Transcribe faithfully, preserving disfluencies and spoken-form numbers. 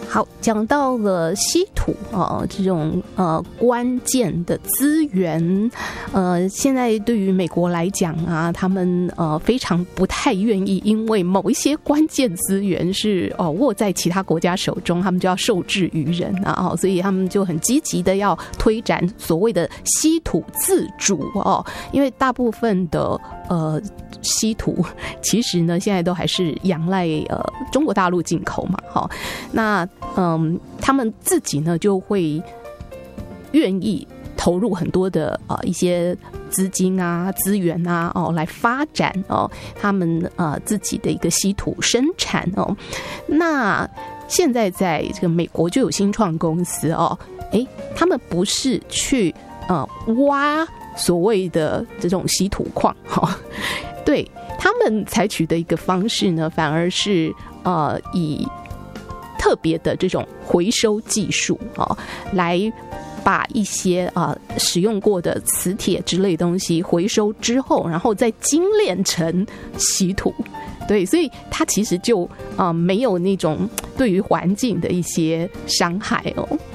好，讲到了稀土啊、呃、这种呃关键的资源，呃，现在对于美国来讲啊，他们呃非常不太愿意，因为某一些关键资源是哦、呃、握在其他国家手中，他们就要受制于人啊，所以他们就很积极的要推展所谓的稀土自主哦，因为大部分的呃稀土其实呢现在都还是仰赖呃中国大陆进口嘛，好，那嗯他们自己呢就会愿意投入很多的呃一些资金啊资源啊哦来发展哦他们呃自己的一个稀土生产哦。那现在在这个美国就有新创公司哦，诶他们不是去呃挖所谓的这种稀土矿哈、哦，对他们采取的一个方式呢，反而是呃以特别的这种回收技术哦，来把一些啊、呃、使用过的磁铁之类的东西回收之后，然后再精炼成稀土。对，所以它其实就啊、呃、没有那种对于环境的一些伤害哦。